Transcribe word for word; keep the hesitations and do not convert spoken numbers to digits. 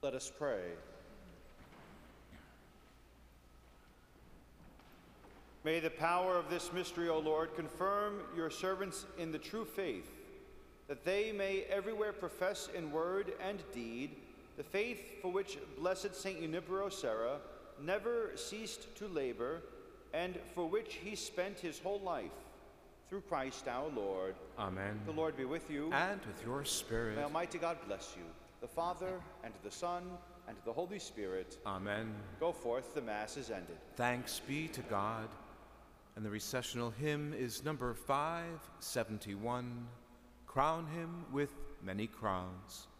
Let us pray. May the power of this mystery, O Lord, confirm your servants in the true faith, that they may everywhere profess in word and deed the faith for which blessed Saint Junipero Serra never ceased to labor, and for which he spent his whole life. Through Christ our Lord. Amen. The Lord be with you. And with your spirit. May Almighty God bless you, the Father, and the Son, and the Holy Spirit. Amen. Go forth, the Mass is ended. Thanks be to God. And the recessional hymn is number five seventy-one, Crown Him with Many Crowns.